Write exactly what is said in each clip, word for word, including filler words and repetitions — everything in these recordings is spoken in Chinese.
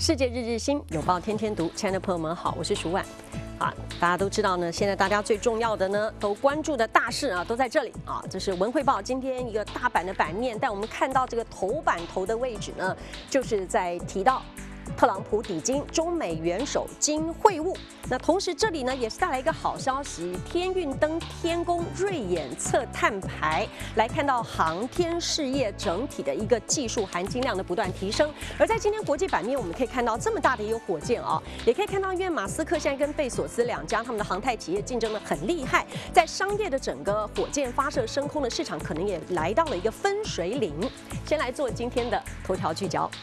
世界日日新，有报天天读。亲爱的朋友们好，我是舒婉。啊，大家都知道呢，现在大家最重要的呢，都关注的大事啊，都在这里啊。这是文汇报今天一个大版的版面，但我们看到这个头版头的位置呢，就是在提到特朗普抵京，中美元首经会晤。那同时这里呢也是带来一个好消息，天运登天宫瑞眼测碳排，来看到航天事业整体的一个技术含金量的不断提升。而在今天国际版面，我们可以看到这么大的一个火箭啊，也可以看到，因为马斯克现在跟贝索斯两家他们的航太企业竞争的很厉害，在商业的整个火箭发射升空的市场，可能也来到了一个分水岭。先来做今天的头条聚焦。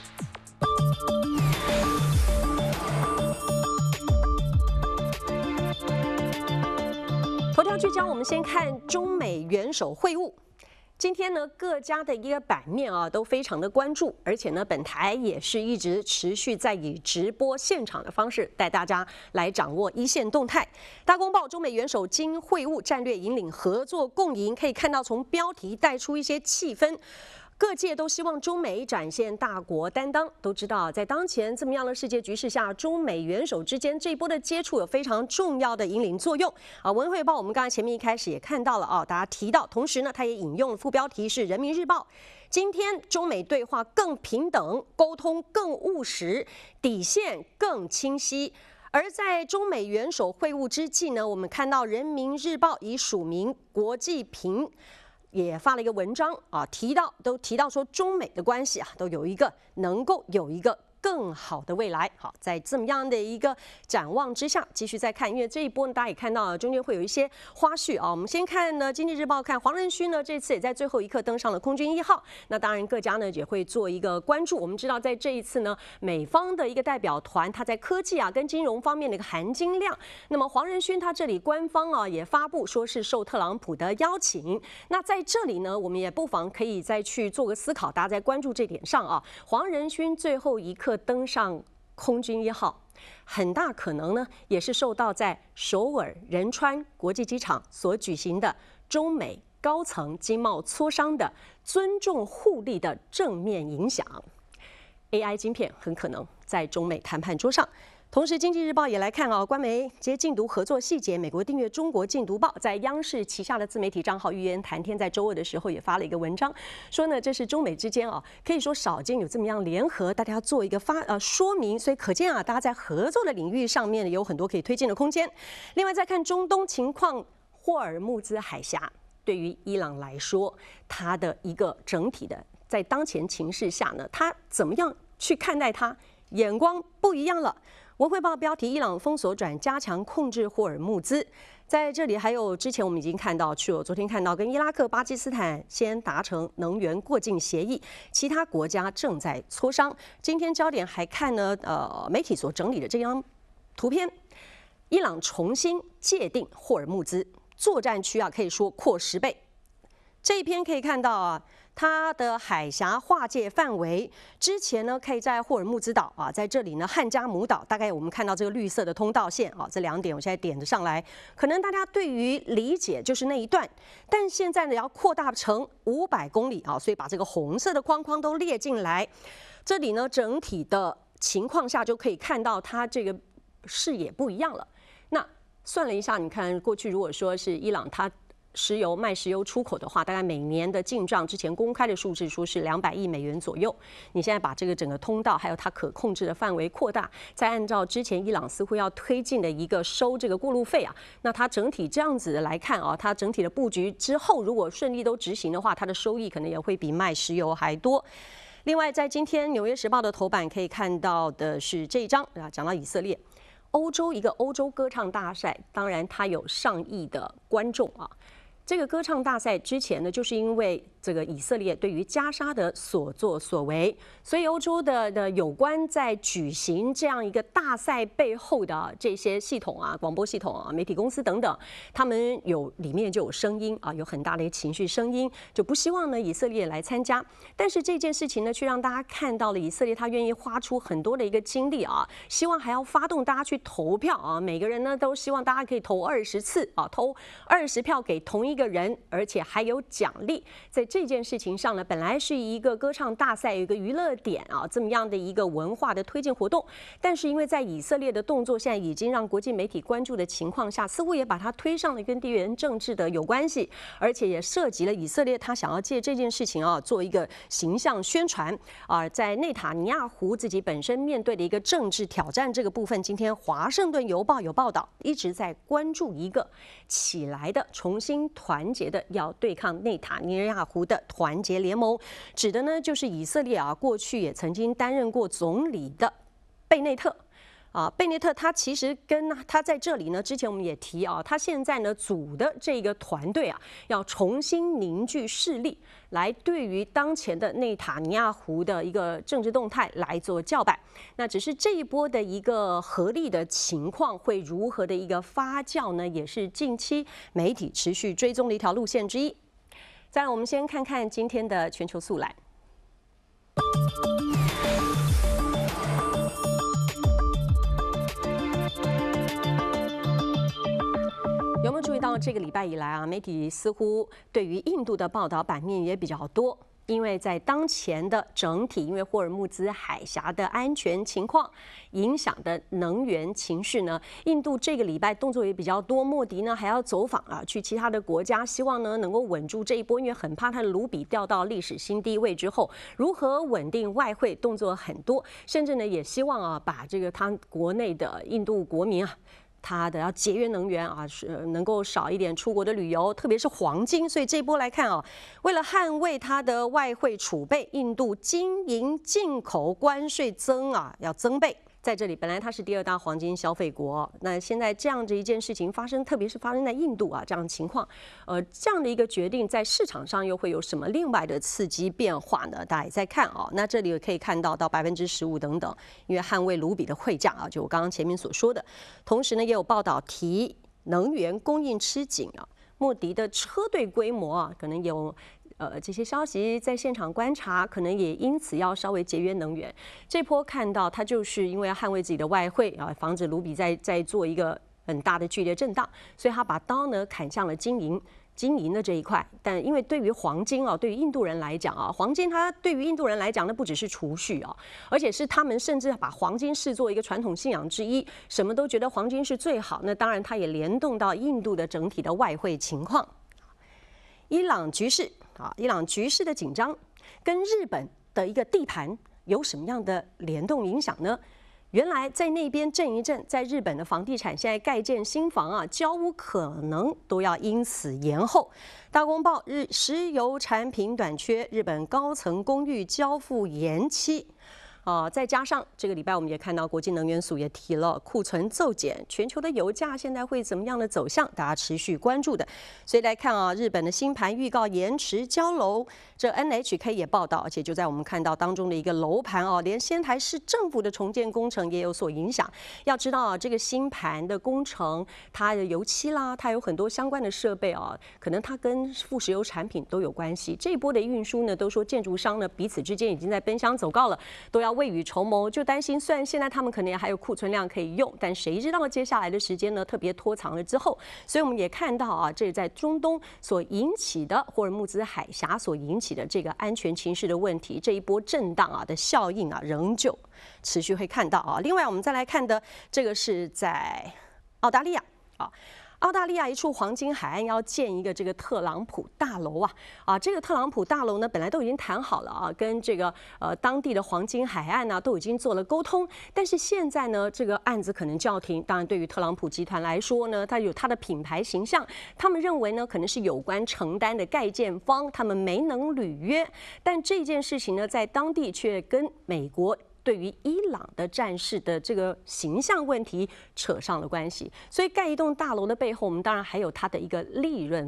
头条聚焦，我们先看中美元首会晤。今天呢，各家的一个版面啊，都非常的关注，而且呢，本台也是一直持续在以直播现场的方式带大家来掌握一线动态。大公报中美元首经会晤，战略引领合作共赢，可以看到从标题带出一些气氛。各界都希望中美展现大国担当。都知道，在当前这么样的世界局势下，中美元首之间这一波的接触有非常重要的引领作用。啊，文汇报我们刚才前面一开始也看到了啊，大家提到，同时呢，他也引用副标题是《人民日报》。今天中美对话更平等，沟通更务实，底线更清晰。而在中美元首会晤之际呢，我们看到《人民日报》以署名国际评。也发了一个文章啊，提到都提到说中美的关系啊，都有一个能够有一个更好的未来。好，在这么样的一个展望之下，继续再看，因为这一波呢，大家也看到中间会有一些花絮啊。我们先看呢，《经济日报》看黄仁勋呢，这次也在最后一刻登上了空军一号。那当然，各家呢也会做一个关注。我们知道，在这一次呢，美方的一个代表团，他在科技啊跟金融方面的一个含金量。那么黄仁勋他这里官方啊也发布说是受特朗普的邀请。那在这里呢，我们也不妨可以再去做个思考，大家在关注这点上啊，黄仁勋最后一刻登上空军一号，很大可能呢，也是受到在首尔仁川国际机场所举行的中美高层经贸磋商的尊重互利的正面影响。A I 晶片很可能在中美谈判桌上。同时，《经济日报》也来看啊，官媒这些禁毒合作细节。美国订阅中国禁毒报在央视旗下的自媒体账号“预言谈天”在周二的时候也发了一个文章，说呢，这是中美之间啊，可以说少见有这么样联合，大家做一个发呃说明。所以可见啊，大家在合作的领域上面有很多可以推进的空间。另外，再看中东情况，霍尔木兹海峡对于伊朗来说，它的一个整体的在当前情势下呢，它怎么样去看待它，眼光不一样了。文汇报标题：伊朗封锁转加强控制霍尔木兹。在这里还有之前我们已经看到，去我昨天看到跟伊拉克、巴基斯坦先达成能源过境协议，其他国家正在磋商。今天焦点还看呢，呃，媒体所整理的这张图片，伊朗重新界定霍尔木兹作战区啊，可以说扩十倍。这一篇可以看到啊。它的海峡划界范围之前呢，可以在霍尔木兹岛啊，在这里呢汉加姆岛，大概我们看到这个绿色的通道线啊，这两点我现在点着上来，可能大家对于理解就是那一段，但现在呢要扩大成五百公里啊，所以把这个红色的框框都列进来，这里呢整体的情况下就可以看到它这个视野不一样了。那算了一下，你看过去如果说是伊朗它。石油卖石油出口的话，大概每年的进账之前公开的数字说是两百亿美元左右。你现在把这个整个通道还有它可控制的范围扩大，再按照之前伊朗似乎要推进的一个收这个过路费啊，那它整体这样子来看啊，它整体的布局之后如果顺利都执行的话，它的收益可能也会比卖石油还多。另外，在今天《纽约时报》的头版可以看到的是这一张啊，讲到以色列。欧洲一个欧洲歌唱大赛，当然它有上亿的观众啊。这个歌唱大赛之前呢，就是因为这个以色列对于加沙的所作所为，所以欧洲的的有关在举行这样一个大赛背后的这些系统啊、广播系统啊、媒体公司等等，他们有里面就有声音啊，有很大的一个情绪声音，就不希望呢以色列来参加。但是这件事情呢，却让大家看到了以色列他愿意花出很多的一个精力啊，希望还要发动大家去投票啊，每个人呢都希望大家可以投二十次啊，投二十票给同一个人，而且还有奖励。在这件事情上呢，本来是一个歌唱大赛，有一个娱乐点啊，这么样的一个文化的推进活动，但是因为在以色列的动作现在已经让国际媒体关注的情况下，似乎也把它推上了跟地缘政治的有关系，而且也涉及了以色列他想要借这件事情啊做一个形象宣传啊，在内塔尼亚胡自己本身面对的一个政治挑战这个部分，今天《华盛顿邮报》有报道，一直在关注一个起来的、重新团结的要对抗内塔尼亚胡的团结联盟，指的呢就是以色列啊，过去也曾经担任过总理的贝内特。啊，贝内特他其实跟他在这里呢，之前我们也提啊，他现在呢组的这个团队啊，要重新凝聚势力，来对于当前的内塔尼亚胡的一个政治动态来做叫板。那只是这一波的一个合力的情况会如何的一个发酵呢？也是近期媒体持续追踪的一条路线之一。再来，我们先看看今天的全球速览。有没有注意到这个礼拜以来啊，媒体似乎对于印度的报道版面也比较多？因为在当前的整体，因为霍尔木兹海峡的安全情况影响的能源情绪呢，印度这个礼拜动作也比较多。莫迪呢还要走访啊，去其他的国家，希望呢能够稳住这一波，因为很怕他的卢比掉到历史新低位之后，如何稳定外汇，动作很多，甚至呢也希望啊把这个他国内的印度国民啊。它的要节约能源啊，是能够少一点出国的旅游，特别是黄金。所以这一波来看啊，为了捍卫它的外汇储备，印度金银进口关税增啊，要增倍。在这里，本来它是第二大黄金消费国，那现在这样的一件事情发生，特别是发生在印度啊这样的情况，呃，这样的一个决定在市场上又会有什么另外的刺激变化呢？大家也在看啊。那这里可以看到到百分之十五等等，因为捍卫卢比的汇价啊，就我刚刚前面所说的。同时呢，也有报道提能源供应吃紧啊，莫迪的车队规模啊，可能有。呃，这些消息在现场观察，可能也因此要稍微节约能源。这波看到他就是因为要捍卫自己的外汇啊，防止卢比在在做一个很大的剧烈震荡，所以他把刀呢砍向了金银。金银的这一块，但因为对于黄金啊，对于印度人来讲啊，黄金它对于印度人来讲，那不只是储蓄啊，而且是他们甚至把黄金视作一个传统信仰之一，什么都觉得黄金是最好。那当然，它也联动到印度的整体的外汇情况。伊朗局势啊，伊朗局势的紧张跟日本的一个地盘有什么样的联动影响呢？原来在那边震一震，在日本的房地产现在盖建新房啊，交屋可能都要因此延后。大公报日石油产品短缺，日本高层公寓交付延期。啊，再加上这个礼拜我们也看到国际能源署也提了库存骤减，全球的油价现在会怎么样的走向？大家持续关注的。所以来看啊，日本的新盘预告延迟交楼，这 N H K 也报道，而且就在我们看到当中的一个楼盘哦，连仙台市政府的重建工程也有所影响。要知道啊，这个新盘的工程，它的油漆啦，它有很多相关的设备啊，可能它跟副石油产品都有关系。这一波的运输呢，都说建筑商呢彼此之间已经在奔相走告了，都要未雨绸缪，就担心虽然现在他们可能还有库存量可以用，但谁知道接下来的时间呢特别拖长了之后，所以我们也看到啊，这在中东所引起的霍尔木兹海峡所引起的这个安全情势的问题，这一波震荡啊的效应啊，仍旧持续会看到啊。另外，我们再来看的这个是在澳大利亚啊。澳大利亚一处黄金海岸要建一个这个特朗普大楼啊啊，这个特朗普大楼呢本来都已经谈好了啊，跟这个呃当地的黄金海岸呢、啊、都已经做了沟通，但是现在呢这个案子可能叫停。当然，对于特朗普集团来说呢，它有它的品牌形象，他们认为呢可能是有关承担的盖建方他们没能履约，但这件事情呢在当地却跟美国对于伊朗的战事的这个形象问题扯上了关系，所以盖一栋大楼的背后，我们当然还有它的一个利润